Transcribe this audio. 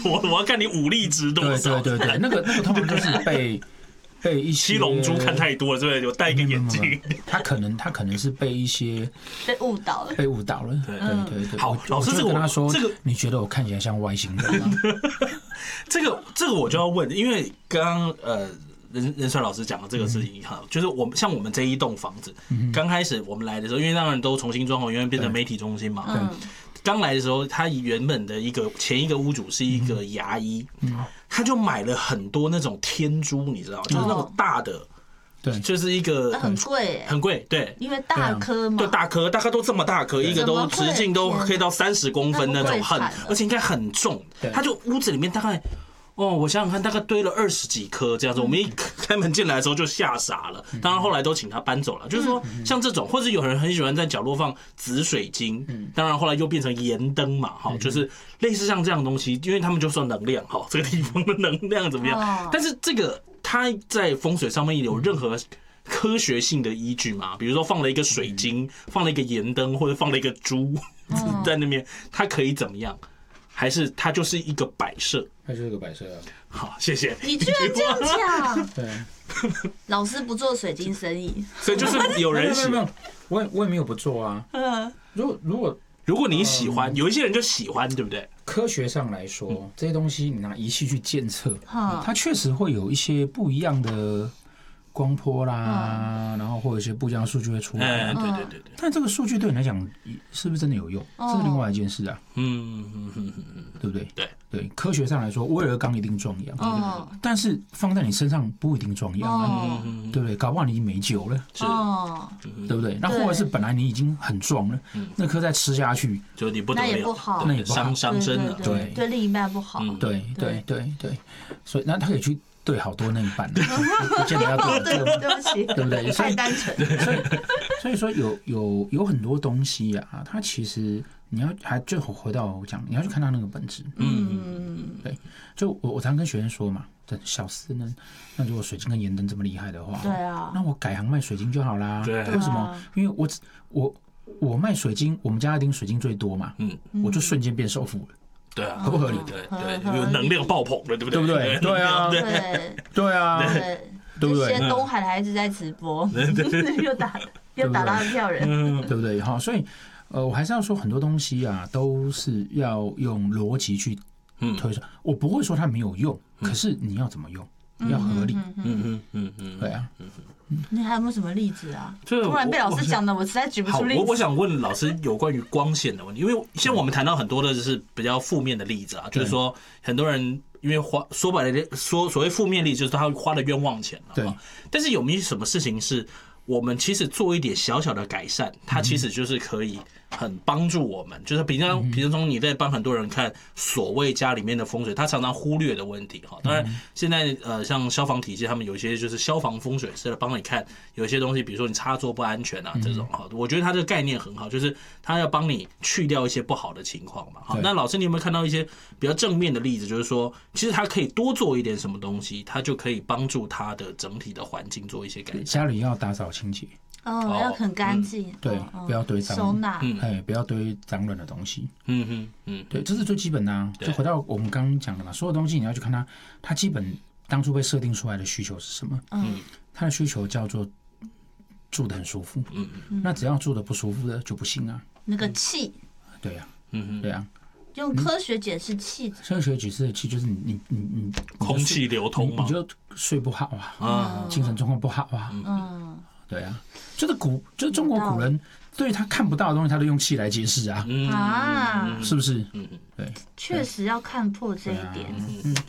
我要看你武力值多少。 对，那个通常就是被一些七龙珠看太多了，对不对？有戴一个眼镜， 他可能是被一些被误导了。 对。 好，老师， 跟他说， 这个你觉得我看起来像外星人吗？ 这个我就要问，因为刚刚任帅老师讲的这个事情哈，就是像我们这一栋房子，刚开始我们来的时候，因为当然都重新装潢，因为变成媒体中心嘛。刚来的时候，他原本的前一个屋主是一个牙医，他就买了很多那种天珠，你知道，就是那种大的，对，就是一个很贵， 很贵，对， 因为大颗嘛， 对，大颗都这么大颗，一个都直径都可以到30公分那种，而且应该很重，他就屋子里面大概。我想想看，大概堆了20几颗这样子。我们一开门进来的时候就吓傻了。当然后来都请他搬走了。就是说，像这种，或者有人很喜欢在角落放紫水晶，当然后来又变成盐灯嘛，哈，就是类似像这样的东西，因为他们就说能量，哈，这个地方的能量怎么样？但是这个它在风水上面有任何科学性的依据吗？比如说放了一个水晶，放了一个盐灯，或者放了一个猪在那边，它可以怎么样？还是它就是一个摆设？ 它就是个摆设啊。 好，谢谢。 你居然这样讲？ 对， 老师不做水晶生意， 所以就是有人喜欢， 我也没有不做啊。如果你喜欢，有一些人就喜欢，对不对？ 科学上来说，这些东西你拿仪器去监测，它确实会有一些不一样的光波啦，然后或者一些不一样的数据会出来。 对。 但这个数据对你来讲是不是真的有用？这是另外一件事啊。对不对？对，科学上来说，威尔刚一定壮阳，但是放在你身上不一定壮阳啊，对不对？搞不好你已经没救了，对不对？那或者是本来你已经很壮了，那颗再吃下去， 就你不得了， 那也不好， 那也伤身了， 对另一半不好， 对，所以那他可以去。对好多那一半，不见得要对不起， 对不对？ 太单纯。 所以说有很多东西啊，它其实你要还最后回到我讲，你要去看它那个本质。对，就我常跟学生说嘛，小思呢，那如果水晶跟盐灯这么厉害的话， 对啊， 那我改行卖水晶就好啦。 对， 为什么？因为我卖水晶，我们家一定水晶最多嘛，我就瞬间变首富了。 对啊， 合不合理？ 对，有能量爆棚了，对不对？ 对不对？对啊，对啊，对不对？ 现在东海还一直在直播，又打到票人， 对不对？哈，所以我还是要说很多东西啊，都是要用逻辑去推算。我不会说它没有用，可是你要怎么用，要合理。对啊。 你还有没有什么例子啊？突然被老师讲的，我实在举不出例子。 我想问老师有关于光线的问题，因为现在我们谈到很多的就是比较负面的例子啊，就是说很多人因为说白了所谓负面例，就是他花了冤枉钱了。 对， 但是有没有什么事情是我们其实做一点小小的改善，它其实就是可以很帮助我们，就是比如说你在帮很多人看所谓家里面的风水，他常常忽略的问题哈。当然现在像消防体系，他们有一些就是消防风水是来帮你看有一些东西，比如说你插座不安全啊这种哈。我觉得他这个概念很好，就是他要帮你去掉一些不好的情况嘛。好，那老师你有没有看到一些比较正面的例子，就是说其实他可以多做一点什么东西，他就可以帮助他的整体的环境做一些改善。 家里要打扫清洁。 要很干净， 对，不要堆脏， 收纳， 不要堆脏乱的东西，对，这是最基本的啊。就回到我们刚刚讲的嘛，所有东西你要去看它基本当初被设定出来的需求是什么？它的需求叫做住得很舒服，那只要住得不舒服的就不行啊。 那个气， 对呀，对呀。 用科学解释气， 科学解释的气就是你空气流通嘛， 你就睡不好啊，精神状况不好啊，对啊，就是中国古人对他看不到的东西，他都用气来解释啊，是不是？对， 确实要看破这一点。